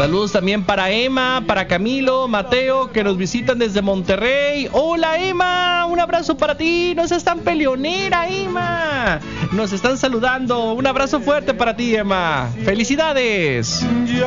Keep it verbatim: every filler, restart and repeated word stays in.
Saludos también para Emma, para Camilo, Mateo, que nos visitan desde Monterrey. Hola Emma, un abrazo para ti. No seas tan peleonera, Emma. Nos están saludando. Un abrazo fuerte para ti, Emma. Felicidades.